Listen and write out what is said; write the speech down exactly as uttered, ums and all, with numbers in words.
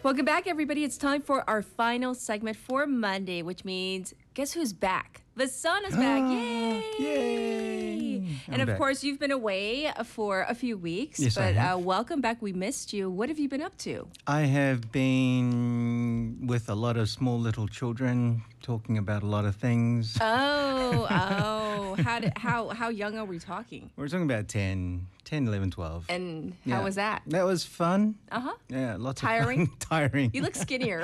Welcome back, everybody. It's time for our final segment for Monday, which means guess who's back? The sun is back. Yay! Yay! And I'm of back. course, you've been away for a few weeks, Yes, I but have. uh, welcome back. We missed you. What have you been up to? I have been with a lot of small little children talking about a lot of things. Oh, oh. How did, how how young are we talking? We're talking about ten, ten, eleven, twelve. And how Yeah. was that? That was fun. Uh huh. Yeah, lots Tiring? of fun. Tiring. You look skinnier.